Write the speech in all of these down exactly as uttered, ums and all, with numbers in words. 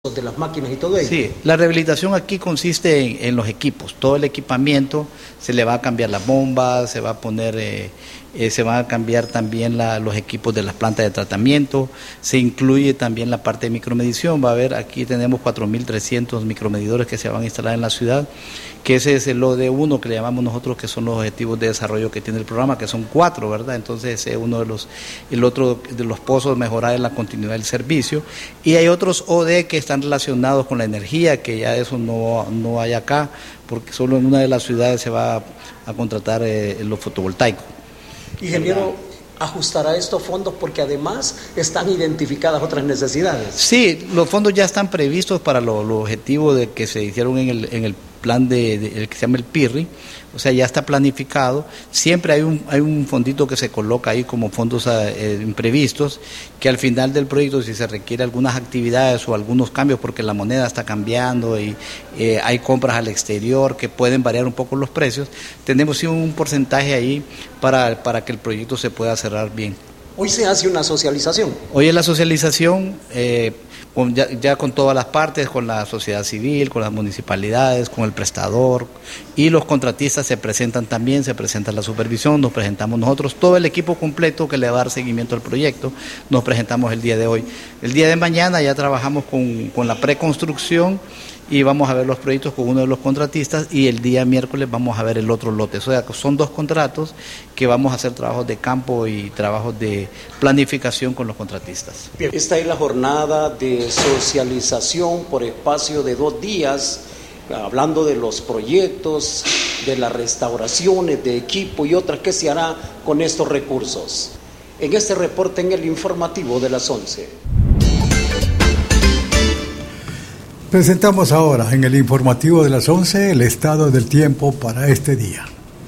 de las máquinas y todo ello. Sí, la rehabilitación aquí consiste en, en los equipos, todo el equipamiento, se le va a cambiar las bombas, se va a poner, eh, eh, se van a cambiar también la, los equipos de las plantas de tratamiento, se incluye también la parte de micromedición, va a haber, aquí tenemos cuatro mil trescientos micromedidores que se van a instalar en la ciudad, que ese es el O D uno que le llamamos nosotros, que son los objetivos de desarrollo que tiene el programa, que son cuatro, ¿verdad? Entonces ese es uno de los, el otro de los pozos, mejorar en la continuidad del servicio, y hay otros O D que están relacionados con la energía, que ya eso no, no hay acá, porque solo en una de las ciudades se va a, a contratar eh, lo fotovoltaico. Ingeniero, ¿ajustará estos fondos porque además están identificadas otras necesidades? Sí, los fondos ya están previstos para los lo objetivos de que se hicieron en el, en el plan de, de, el que se llama el P I R R I, o sea, ya está planificado. Siempre hay un hay un fondito que se coloca ahí como fondos eh, imprevistos, que al final del proyecto, si se requiere algunas actividades o algunos cambios, porque la moneda está cambiando y eh, hay compras al exterior que pueden variar un poco los precios, tenemos sí un porcentaje ahí para, para que el proyecto se pueda cerrar bien. Hoy se hace una socialización. Hoy es la socialización, eh, con, ya, ya con todas las partes, con la sociedad civil, con las municipalidades, con el prestador, y los contratistas se presentan también, se presenta la supervisión, nos presentamos nosotros, todo el equipo completo que le va a dar seguimiento al proyecto, nos presentamos el día de hoy. El día de mañana ya trabajamos con, con la preconstrucción y vamos a ver los proyectos con uno de los contratistas, y el día miércoles vamos a ver el otro lote. O sea, son dos contratos que vamos a hacer trabajos de campo y trabajos de planificación con los contratistas. Bien, esta es la jornada de socialización por espacio de dos días, hablando de los proyectos, de las restauraciones de equipo y otras que se hará con estos recursos. En este reporte en el informativo de las once. Presentamos ahora en el informativo de las once el estado del tiempo para este día.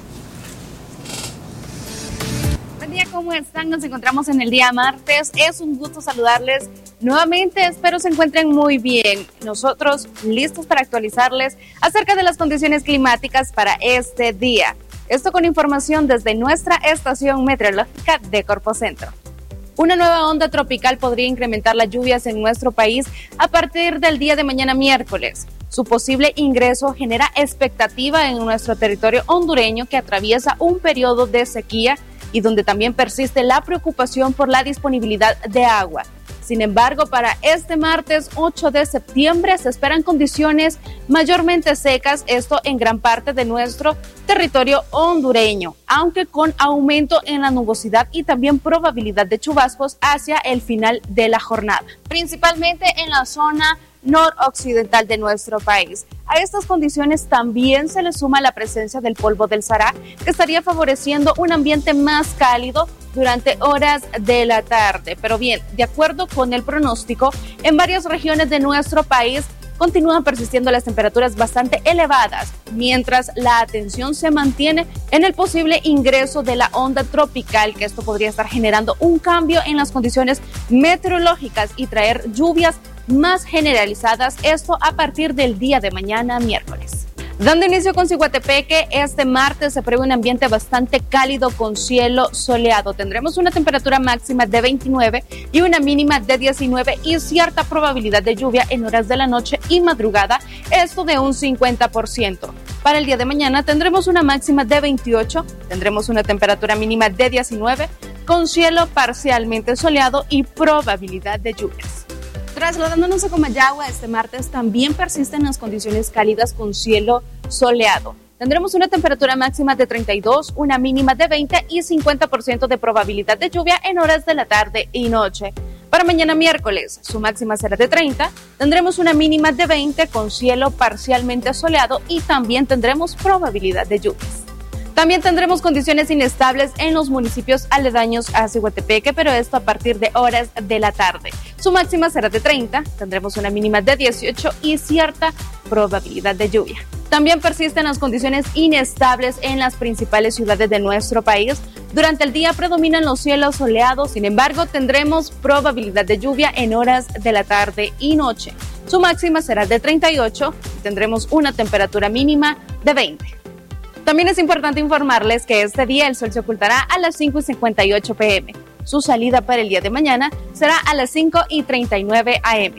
Buen día, ¿cómo están? Nos encontramos en el día martes. Es un gusto saludarles nuevamente. Espero se encuentren muy bien. Nosotros listos para actualizarles acerca de las condiciones climáticas para este día. Esto con información desde nuestra estación meteorológica de Corpocentro. Una nueva onda tropical podría incrementar las lluvias en nuestro país a partir del día de mañana miércoles. Su posible ingreso genera expectativa en nuestro territorio hondureño, que atraviesa un periodo de sequía y donde también persiste la preocupación por la disponibilidad de agua. Sin embargo, para este martes ocho de septiembre se esperan condiciones mayormente secas, esto en gran parte de nuestro territorio hondureño, aunque con aumento en la nubosidad y también probabilidad de chubascos hacia el final de la jornada, principalmente en la zona noroccidental de nuestro país. A estas condiciones también se le suma la presencia del polvo del Sahara, que estaría favoreciendo un ambiente más cálido durante horas de la tarde. Pero bien, de acuerdo con el pronóstico, en varias regiones de nuestro país continúan persistiendo las temperaturas bastante elevadas, mientras la atención se mantiene en el posible ingreso de la onda tropical, que esto podría estar generando un cambio en las condiciones meteorológicas y traer lluvias más generalizadas, esto a partir del día de mañana miércoles. Dando inicio con Ciguatepeque, este martes se prevé un ambiente bastante cálido con cielo soleado. Tendremos una temperatura máxima de veintinueve y una mínima de diecinueve y cierta probabilidad de lluvia en horas de la noche y madrugada, esto de un cincuenta por ciento. Para el día de mañana tendremos una máxima de veintiocho, tendremos una temperatura mínima de diecinueve con cielo parcialmente soleado y probabilidad de lluvias. Trasladándonos a Comayagua, este martes también persisten las condiciones cálidas con cielo soleado. Tendremos una temperatura máxima de treinta y dos, una mínima de veinte y cincuenta por ciento de probabilidad de lluvia en horas de la tarde y noche. Para mañana miércoles, su máxima será de treinta, tendremos una mínima de veinte con cielo parcialmente soleado y también tendremos probabilidad de lluvias. También tendremos condiciones inestables en los municipios aledaños a Ciguatepeque, pero esto a partir de horas de la tarde. Su máxima será de treinta, tendremos una mínima de dieciocho y cierta probabilidad de lluvia. También persisten las condiciones inestables en las principales ciudades de nuestro país. Durante el día predominan los cielos soleados, sin embargo tendremos probabilidad de lluvia en horas de la tarde y noche. Su máxima será de treinta y ocho y tendremos una temperatura mínima de veinte. También es importante informarles que este día el sol se ocultará a las cinco y cincuenta y ocho pm. Su salida para el día de mañana será a las cinco y treinta y nueve am.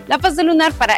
La fase lunar para